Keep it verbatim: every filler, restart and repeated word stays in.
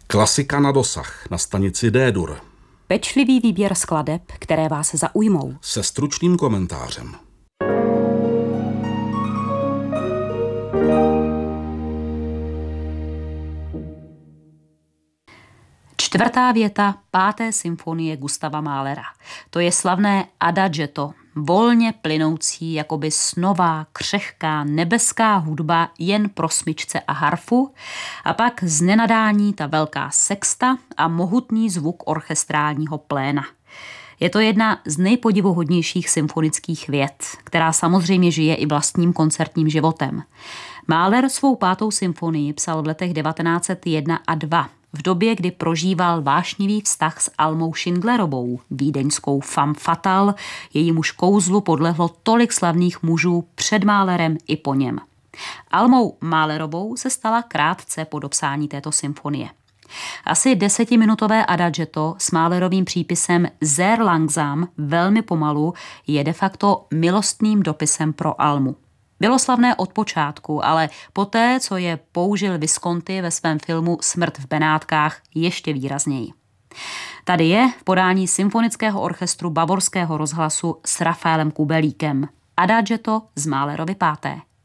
Klasika na dosah na stanici D-dur. Pečlivý výběr skladeb, které vás zaujmou. Se stručným komentářem. Čtvrtá věta páté symfonie Gustava Mahlera. To je slavné adagetto, volně plynoucí, jakoby snová, křehká, nebeská hudba jen pro smyčce a harfu, a pak z nenadání ta velká sexta a mohutný zvuk orchestrálního pléna. Je to jedna z nejpodivuhodnějších symfonických vět, která samozřejmě žije i vlastním koncertním životem. Mahler svou pátou symfonii psal v letech devatenáct set jedna a dva, v době, kdy prožíval vášnivý vztah s Almou Schindlerovou, vídeňskou femme fatale, jejímuž kouzlu podlehlo tolik slavných mužů před Mahlerem i po něm. Almou Mahlerovou se stala krátce po dopsání této symfonie. Asi desetiminutové adagetto s Mahlerovým přípisem sehr langsam, velmi pomalu, je de facto milostným dopisem pro Almu. Bylo slavné od počátku, ale poté, co je použil Visconti ve svém filmu Smrt v Benátkách, ještě výrazněji. Tady je v podání symfonického orchestru Bavorského rozhlasu s Rafaelem Kubelíkem. Adagetto z Mahlerovy páté.